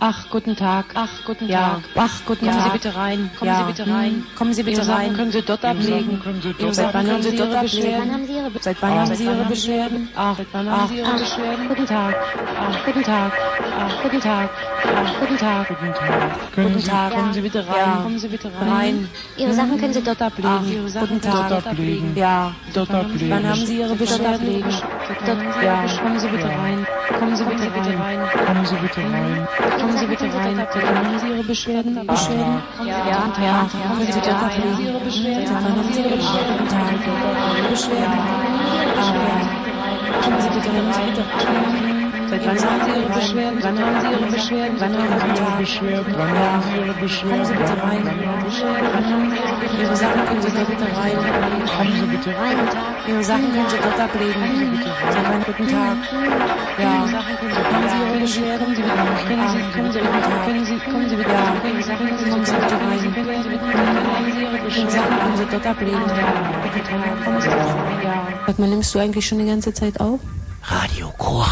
Ach, guten Tag. Ach, guten Ja. Tag. Ach, guten Kommen Tag. Sie bitte rein. Kommen Ja. Sie bitte rein. Kommen Sie bitte Ihre Sachen rein. können Sie dort ablegen. Seit wann haben Sie dort Beschwerden? ablegen? Seit wann haben Sie Ihre Beschwerden? Ach, seit wann haben Sie Ihre Beschwerden? Guten Tag. Ach, guten Tag. Ach, guten Tag. Ach, guten Tag. Guten Tag. Kommen Sie bitte rein. Ja. Kommen Sie bitte rein. Rein. Ihre Sachen können Sie dort ablegen. Ihre Sachen Guten können Sie Tag. dort ablegen. Ja. Dort ablegen. Wann haben Sie Ihre Beschwerden? Ja. Kommen Sie bitte rein. Kommen Sie bitte rein. Kommen Sie bitte rein. Kommen Sie bitte rein. Haben Sie Ihre Beschwerden? Ja. Ja. Kommen Sie dort ablegen. Ihre Beschwerden? Haben Sie Ihre Beschwerden? Guten Tag. Beschwerden. Kommen Sie bitte rein. Seit wann haben Sie Ihre Beschwerden? Wann haben Sie Ihre Beschwerden? Wann haben Sie Ihre Beschwerden? Wann haben Sie Ihre Beschwerden? Kommen Sie bitte rein. Ihre Sachen können Sie dort bitte rein. Kommen Sie bitte rein. Ihre Sachen können Sie dort ablegen. Seit wann? Guten Tag. Ja. Haben Sie Ihre Beschwerden? Kommen Sie bitte rein. Ihre Sachen können Sie dort ablegen. Ihre Sachen können Sie dort ablegen. Kommen Sie bitte rein. Ja. Sag mal, nimmst du eigentlich schon die ganze Zeit auf? Radio Koradio.